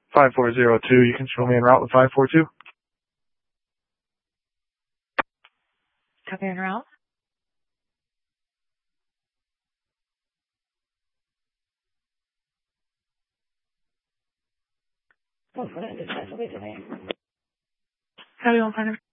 5402, you can show me en route with 542. Copy en route. Copy 1 partner.